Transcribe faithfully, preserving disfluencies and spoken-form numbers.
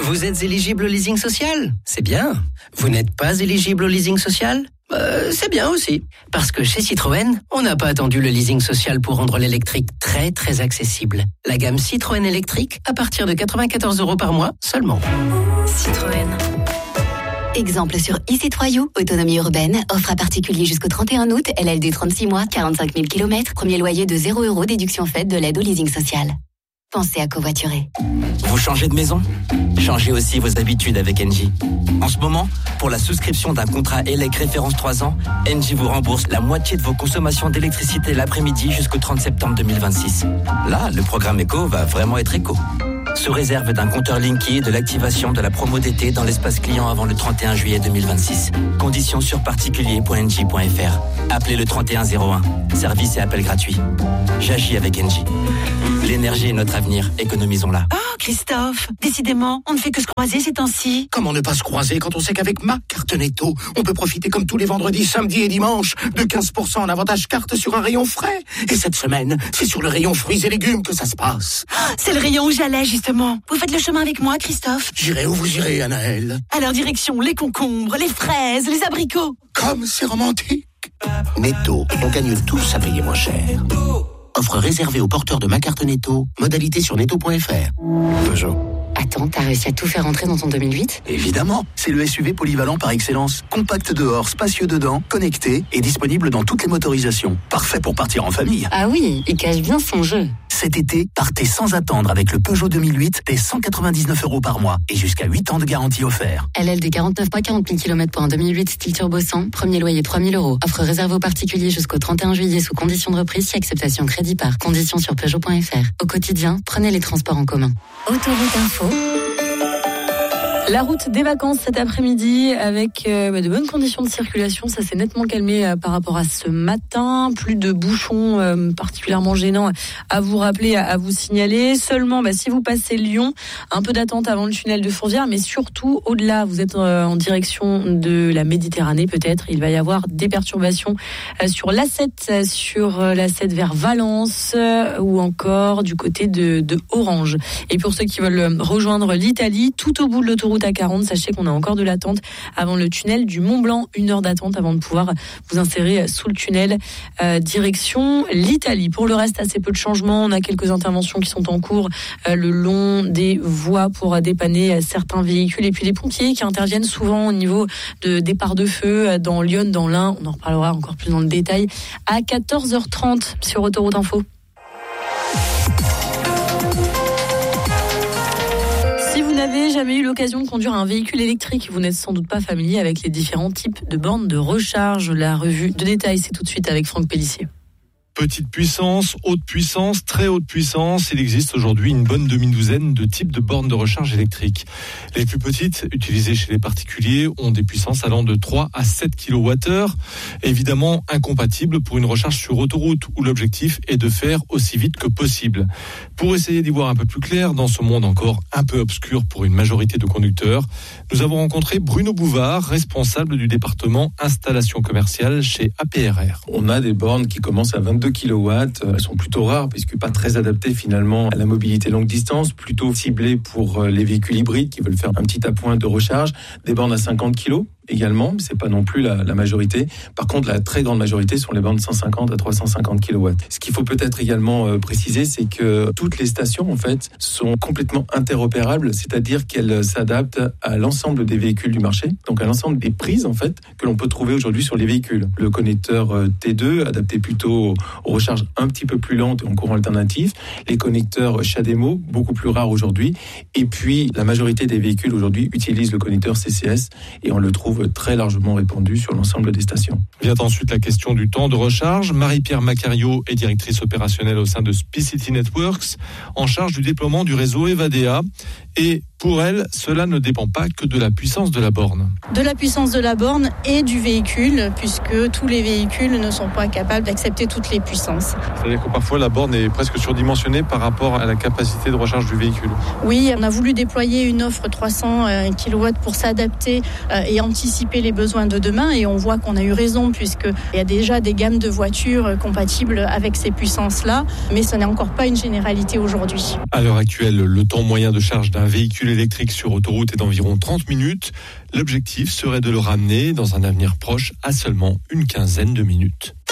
Vous êtes éligible au leasing social ? C'est bien. Vous n'êtes pas éligible au leasing social ? Euh, c'est bien aussi. Parce que chez Citroën, on n'a pas attendu le leasing social pour rendre l'électrique très très accessible. La gamme Citroën électrique à partir de quatre-vingt-quatorze euros par mois seulement. Citroën. Exemple sur e-C-trois-You, autonomie urbaine, offre à particulier jusqu'au trente et un août, L L D trente-six mois, quarante-cinq mille kilomètres, premier loyer de zéro euros, déduction faite de l'aide au leasing social. Pensez à covoiturer. Vous changez de maison ? Changez aussi vos habitudes avec Engie. En ce moment, pour la souscription d'un contrat E L E C référence trois ans, Engie vous rembourse la moitié de vos consommations d'électricité l'après-midi jusqu'au trente septembre deux mille vingt-six. Là, le programme Éco va vraiment être éco. Sous réserve d'un compteur Linky et de l'activation de la promo d'été dans l'espace client avant le trente et un juillet deux mille vingt-six. Conditions sur particulier point engie point f r. Appelez le trente et un zéro un. Service et appel gratuit. J'agis avec Engie. L'énergie est notre avenir, économisons-la. Oh, Christophe, décidément, on ne fait que se croiser ces temps-ci. Comment ne pas se croiser quand on sait qu'avec ma carte Netto, on peut profiter comme tous les vendredis, samedis et dimanches de quinze pour cent en avantage carte sur un rayon frais. Et cette semaine, c'est sur le rayon fruits et légumes que ça se passe. Oh, c'est le rayon où j'allais, justement. Vous faites le chemin avec moi, Christophe ? J'irai où vous irez, Anaëlle. Alors, direction les concombres, les fraises, les abricots. Comme c'est romantique. Netto, on gagne tous à payer moins cher. Offre réservée aux porteurs de ma carte Netto. Modalité sur netto point f r. Peugeot. Attends, t'as réussi à tout faire entrer dans ton deux mille huit ? Évidemment, c'est le S U V polyvalent par excellence. Compact dehors, spacieux dedans, connecté et disponible dans toutes les motorisations. Parfait pour partir en famille. Ah oui, il cache bien son jeu. Cet été, partez sans attendre avec le Peugeot deux mille huit dès cent quatre-vingt-dix-neuf euros par mois et jusqu'à huit ans de garantie offert. L L D quarante-neuf mois, quarante mille kilomètres pour un deux mille huit style turbo cent, premier loyer trois mille euros. Offre réservée aux particuliers jusqu'au trente et un juillet sous condition de reprise si acceptation crédit par. Conditions sur peugeot point f r. Au quotidien, prenez les transports en commun. Autoroute Info. La route des vacances cet après-midi avec euh, bah, de bonnes conditions de circulation. Ça s'est nettement calmé euh, par rapport à ce matin. Plus de bouchons euh, particulièrement gênants à vous rappeler, à, à vous signaler. Seulement, bah, si vous passez Lyon, un peu d'attente avant le tunnel de Fourvière, mais surtout au-delà, vous êtes euh, en direction de la Méditerranée peut-être. Il va y avoir des perturbations euh, sur l'A sept, euh, sur euh, l'A sept vers Valence euh, ou encore du côté de, de Orange. Et pour ceux qui veulent rejoindre l'Italie, tout au bout de l'autoroute A quarante, sachez qu'on a encore de l'attente avant le tunnel du Mont Blanc, une heure d'attente avant de pouvoir vous insérer sous le tunnel euh, direction l'Italie. Pour le reste, assez peu de changements, on a quelques interventions qui sont en cours euh, le long des voies pour dépanner certains véhicules et puis les pompiers qui interviennent souvent au niveau de départ de feu dans Lyon, dans l'Ain, on en reparlera encore plus dans le détail à quatorze heures trente sur Autoroute Info. Si vous n'avez jamais eu l'occasion de conduire un véhicule électrique, vous n'êtes sans doute pas familier avec les différents types de bornes de recharge. La revue de détail, c'est tout de suite avec Franck Pellissier. Petite puissance, haute puissance, très haute puissance. Il existe aujourd'hui une bonne demi-douzaine de types de bornes de recharge électriques. Les plus petites, utilisées chez les particuliers, ont des puissances allant de trois à sept kilowattheures. Évidemment incompatibles pour une recharge sur autoroute où l'objectif est de faire aussi vite que possible. Pour essayer d'y voir un peu plus clair dans ce monde encore un peu obscur pour une majorité de conducteurs, nous avons rencontré Bruno Bouvard, responsable du département installation commerciale chez A P R R. On a des bornes qui commencent à vingt-deux kilowatts, elles sont plutôt rares puisque pas très adaptées finalement à la mobilité longue distance, plutôt ciblées pour les véhicules hybrides qui veulent faire un petit appoint de recharge, des bornes à cinquante kilos également, mais c'est pas non plus la, la majorité. Par contre, la très grande majorité sont les bornes cent cinquante à trois cent cinquante kilowatts. Ce qu'il faut peut-être également euh, préciser, c'est que toutes les stations, en fait, sont complètement interopérables, c'est-à-dire qu'elles s'adaptent à l'ensemble des véhicules du marché, donc à l'ensemble des prises, en fait, que l'on peut trouver aujourd'hui sur les véhicules. Le connecteur euh, T deux, adapté plutôt aux recharges un petit peu plus lentes et en courant alternatif. Les connecteurs C H A D E M O, beaucoup plus rares aujourd'hui. Et puis, la majorité des véhicules aujourd'hui utilisent le connecteur C C S et on le trouve très largement répandu sur l'ensemble des stations. Vient ensuite la question du temps de recharge. Marie-Pierre Macario est directrice opérationnelle au sein de Spicity Networks, en charge du déploiement du réseau Evadea. Et pour elle, cela ne dépend pas que de la puissance de la borne. De la puissance de la borne et du véhicule, puisque tous les véhicules ne sont pas capables d'accepter toutes les puissances. C'est-à-dire que parfois la borne est presque surdimensionnée par rapport à la capacité de recharge du véhicule. Oui, on a voulu déployer une offre trois cents kilowatts pour s'adapter et anticiper les besoins de demain, et on voit qu'on a eu raison, puisqu'il y a déjà des gammes de voitures compatibles avec ces puissances-là, mais ce n'est encore pas une généralité aujourd'hui. À l'heure actuelle, le temps moyen de charge d'un véhicule l'électrique sur autoroute est d'environ trente minutes. L'objectif serait de le ramener dans un avenir proche à seulement une quinzaine de minutes.